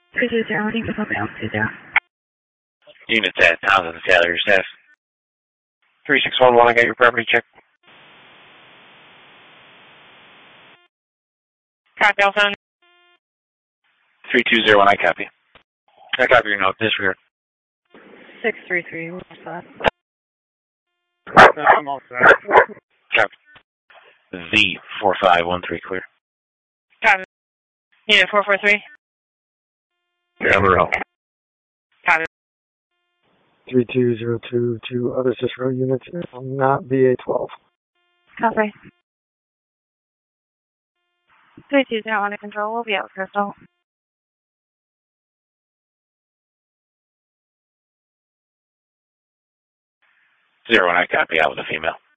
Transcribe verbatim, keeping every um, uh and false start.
three two zero, thank you for calling two zero. Unit at Townsend and Taylor, your staff. three six one one, I got your property check. Copy, phone. three two zero one, I copy. I copy your note, disregard. six three three one five. I'm all set. Copy. V four five one three, clear. Copy. Unit four four three. Amarillo. Copy. three two zero two, two other Cicero units, not B A twelve. Copy. three two zero, under control, we'll be out with Crystal. Zero one, I copy, out with a female.